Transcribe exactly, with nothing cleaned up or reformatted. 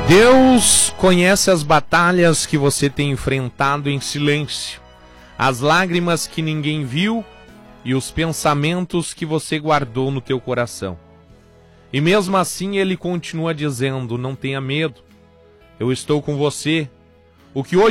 Deus conhece as batalhas que você tem enfrentado em silêncio, as lágrimas que ninguém viu e os pensamentos que você guardou no teu coração. E mesmo assim Ele continua dizendo: não tenha medo, eu estou com você. O que hoje